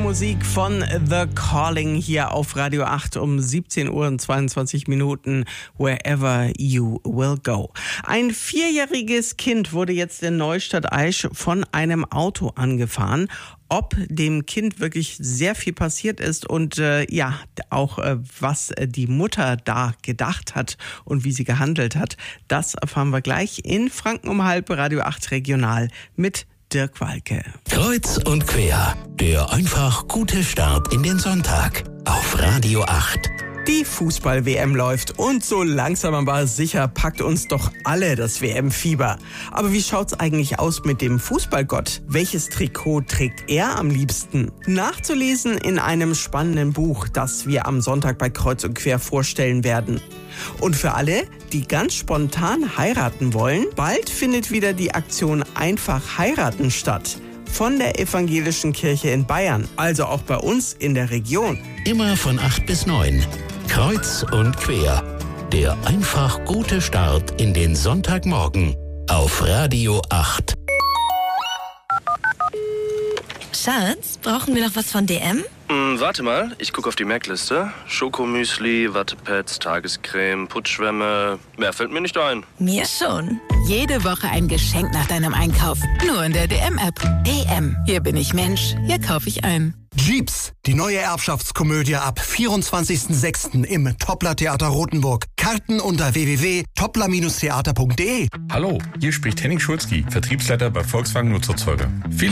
Musik von The Calling hier auf Radio 8 um 17 Uhr und 22 Minuten. Wherever you will go. Ein 4-jähriges Kind wurde jetzt in Neustadt-Aisch von einem Auto angefahren. Ob dem Kind wirklich sehr viel passiert ist und was die Mutter da gedacht hat und wie sie gehandelt hat, das erfahren wir gleich in Franken um halb, Radio 8 Regional mit Dirk Walke. Kreuz und quer, der einfach gute Start in den Sonntag auf Radio 8. Die Fußball-WM läuft und so langsam aber sicher packt uns doch alle das WM-Fieber. Aber wie schaut's eigentlich aus mit dem Fußballgott? Welches Trikot trägt er am liebsten? Nachzulesen in einem spannenden Buch, das wir am Sonntag bei Kreuz und Quer vorstellen werden. Und für alle, die ganz spontan heiraten wollen, bald findet wieder die Aktion Einfach heiraten statt. Von der Evangelischen Kirche in Bayern, also auch bei uns in der Region. Immer von 8 bis 9. Kreuz und quer. Der einfach gute Start in den Sonntagmorgen auf Radio 8. Schatz, brauchen wir noch was von DM? Warte mal, ich gucke auf die Merkliste. Schokomüsli, Wattepads, Tagescreme, Putzschwämme. Mehr fällt mir nicht ein. Mir schon. Jede Woche ein Geschenk nach deinem Einkauf. Nur in der DM-App. DM. Hier bin ich Mensch. Hier kaufe ich ein. Jeeps, die neue Erbschaftskomödie ab 24.06. im Toppler Theater Rothenburg. Karten unter www.toppler-theater.de. Hallo, hier spricht Henning Schulzki, Vertriebsleiter bei Volkswagen Nutzerzeuger. Viele